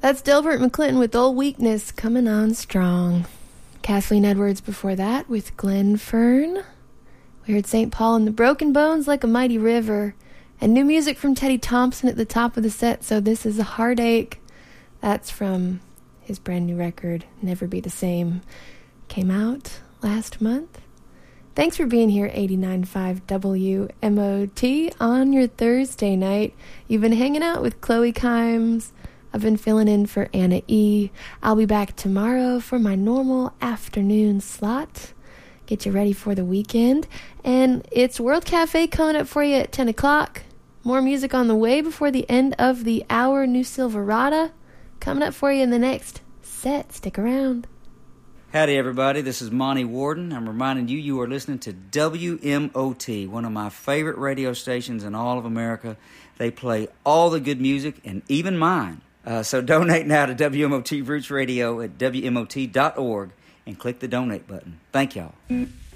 That's Delbert McClinton with Old Weakness coming on strong. Kathleen Edwards before that with Glenn Fern. We heard St. Paul and the Broken Bones Like a Mighty River. And new music from Teddy Thompson at the top of the set, So This Is a Heartache. That's from his brand new record, Never Be the Same. Came out last month. Thanks for being here, 89.5 WMOT, on your Thursday night. You've been hanging out with Chloe Kimes. I've been filling in for Anna E. I'll be back tomorrow for my normal afternoon slot. Get you ready for the weekend. And it's World Cafe coming up for you at 10 o'clock. More music on the way before the end of the hour. New Silverado coming up for you in the next set. Stick around. Howdy, everybody. This is Monty Warden. I'm reminding you, you are listening to WMOT, one of my favorite radio stations in all of America. They play all the good music, and even mine. So donate now to WMOT Roots Radio at WMOT.org and click the donate button. Thank y'all.